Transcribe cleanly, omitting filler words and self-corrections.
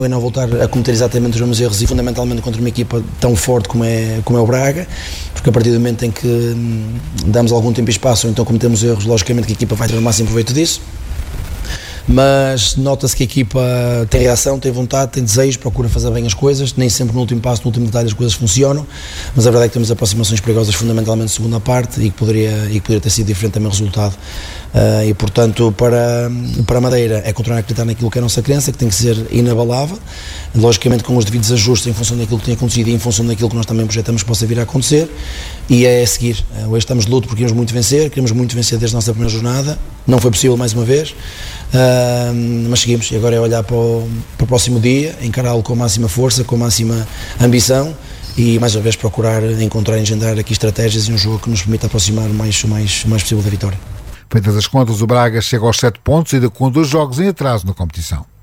É não voltar a cometer exatamente os mesmos erros e fundamentalmente contra uma equipa tão forte como é o Braga, porque a partir do momento em que damos algum tempo e espaço ou então cometemos erros, logicamente que a equipa vai ter o máximo proveito disso. Mas nota-se que a equipa tem reação, tem vontade, tem desejo, procura fazer bem as coisas, nem sempre no último passo, no último detalhe as coisas funcionam, mas a verdade é que temos aproximações perigosas fundamentalmente na segunda parte e que poderia ter sido diferente também o resultado. E portanto para a Madeira é continuar a acreditar naquilo que é a nossa crença, que tem que ser inabalável, logicamente com os devidos ajustes em função daquilo que tem acontecido e em função daquilo que nós também projetamos que possa vir a acontecer, e é seguir. Hoje estamos de luto porque queremos muito vencer desde a nossa primeira jornada, não foi possível mais uma vez, mas seguimos, e agora é olhar para o próximo dia, encará-lo com a máxima força, com a máxima ambição e mais uma vez procurar encontrar e engendrar aqui estratégias e um jogo que nos permita aproximar o mais possível da vitória. Feitas as contas, o Braga chega aos 7 pontos, ainda com 2 jogos em atraso na competição.